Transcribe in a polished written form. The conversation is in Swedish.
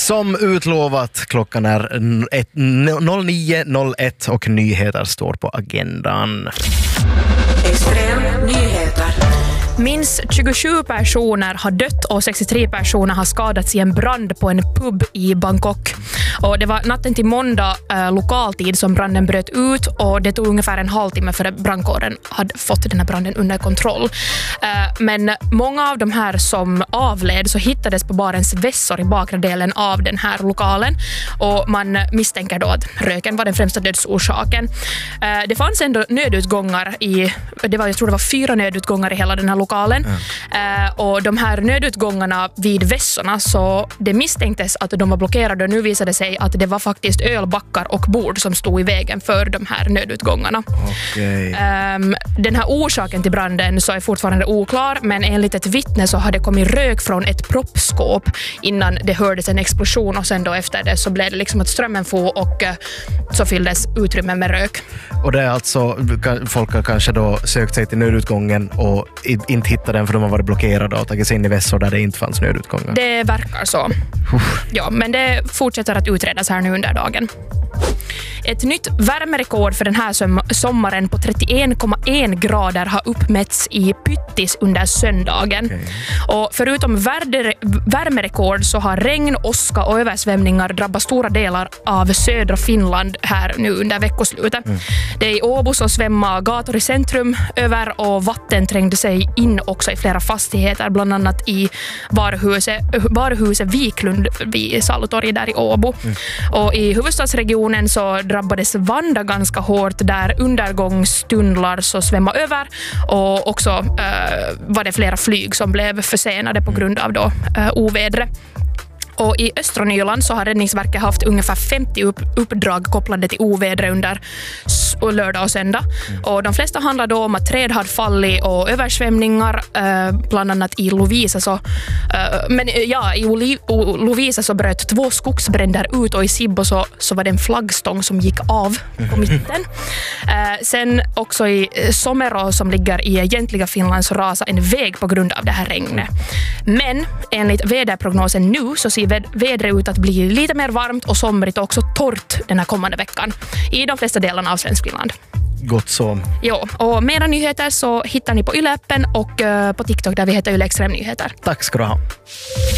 Som utlovat, klockan är 09.01 och nyheter står på agendan. Extrem nyheter. Minst 27 personer har dött och 63 personer har skadats i en brand på en pub i Bangkok. Och det var natten till måndag lokaltid som branden bröt ut och det tog ungefär en halvtimme för brandkåren hade fått den här branden under kontroll. Men många av de här som avled så hittades på barens vässor i bakre delen av den här lokalen och man misstänker då att röken var den främsta dödsorsaken. Det fanns ändå nödutgångar jag tror det var 4 nödutgångar i hela den här lokalen. Och de här nödutgångarna vid vässorna så det misstänktes att de var blockerade och nu visade sig att det var faktiskt ölbackar och bord som stod i vägen för de här nödutgångarna. Okay. Den här orsaken till branden så är fortfarande oklar men enligt ett vittne så hade det kommit rök från ett proppskåp innan det hördes en explosion och sen då efter det så blev det liksom att strömmen for och så fylldes utrymmen med rök. Och det är alltså, folk har kanske då sökt sig till nödutgången och inte hittat den för de har varit blockerade och tagit sig in i vässor där det inte fanns nödutgångar. Det verkar så. Ja, men det fortsätter att utredas här nu under dagen. Ett nytt värmerekord för den här sommaren på 31,1 grader har uppmätts i Pyttis under söndagen. Okay. Och förutom värmerekord så har regn, åska och översvämningar drabbat stora delar av södra Finland här nu under veckoslutet. Det är i Åbo så svämmar gator i centrum över och vatten trängde sig in också i flera fastigheter, bland annat i varuhuset Viklund vid Salutorget där i Åbo. Och i huvudstadsregionen så drabbades Vanda ganska hårt där undergångstunnlar så svämmade över och också var det flera flyg som blev försenade på grund av då ovädret. Och i östra Nyland så har Räddningsverket haft ungefär 50 uppdrag kopplade till ovädret under lördag och söndag. Och de flesta handlar då om att träd har fallit och översvämningar, bland annat i Lovisa. I Lovisa så bröt 2 skogsbränder ut och i Sibbo så var det en flaggstång som gick av på mitten. Sen också i Somero som ligger i egentliga Finland så rasade en väg på grund av det här regnet. Men enligt väderprognosen nu så ser vädret ut att bli lite mer varmt och somrigt och också torrt den här kommande veckan i de flesta delarna av svensk Finland. Gott så. Ja, och mera nyheter så hittar ni på Yle-appen och på TikTok där vi heter Yle Extrem Nyheter. Tack ska du ha.